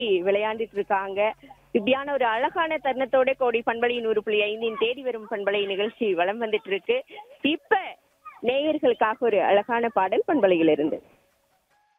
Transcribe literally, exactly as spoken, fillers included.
விளையாண்டுட்டு இருக்காங்க. இப்படியான ஒரு அழகான தருணத்தோட கோடி பண்பலை நூறு புள்ளி ஐந்தின் தேடி வரும் பண்பலை நிகழ்ச்சி வலம் வந்துட்டு இருக்கு. இப்ப நேயர்களுக்காக ஒரு அழகான பாடல் பண்பலையிலிருந்து.